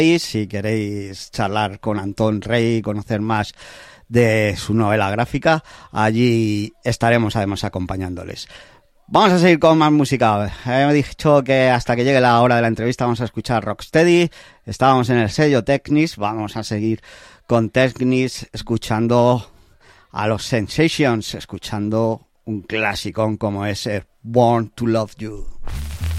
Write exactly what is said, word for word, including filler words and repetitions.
Si queréis charlar con Antón Rey, conocer más de su novela gráfica, allí estaremos además acompañándoles. Vamos a seguir con más música. He dicho que hasta que llegue la hora de la entrevista vamos a escuchar Rocksteady. Estábamos en el sello Technics, vamos a seguir con Technics escuchando a los Sensations, escuchando un clasicón como es Born to Love You.